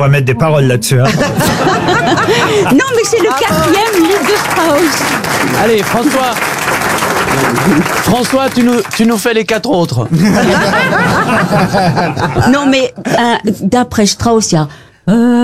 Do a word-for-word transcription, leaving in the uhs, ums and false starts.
va mettre des paroles là-dessus. Hein. Non, mais c'est le quatrième livre de Strauss. Allez, François. François, tu nous, tu nous fais les quatre autres. Non, mais euh, d'après Strauss, il y a... Euh,